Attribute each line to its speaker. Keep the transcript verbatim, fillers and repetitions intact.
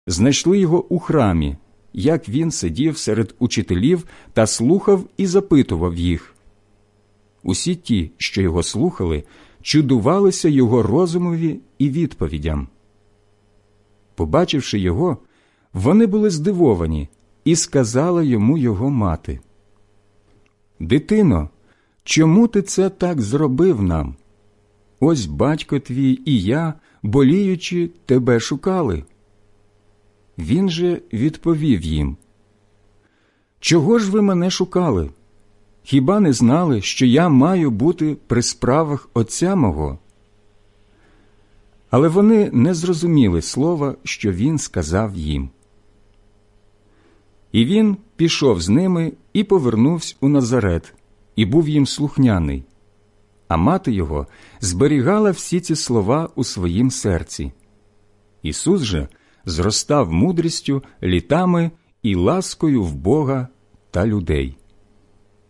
Speaker 1: знайшли його у храмі, як він сидів серед учителів та слухав і запитував їх. Усі ті, що його слухали, чудувалися його розумові і відповідям. Побачивши його, вони були здивовані, і сказала йому його мати: «Дитино, чому ти це так зробив нам? Ось батько твій і я, боліючи, тебе шукали». Він же відповів їм: «Чого ж ви мене шукали? Хіба не знали, що я маю бути при справах Отця мого?» Але вони не зрозуміли слова, що він сказав їм. І він пішов з ними і повернувся у Назарет, і був їм слухняний. А мати його зберігала всі ці слова у своїм серці. Ісус же зростав мудрістю, літами і ласкою в Бога та людей.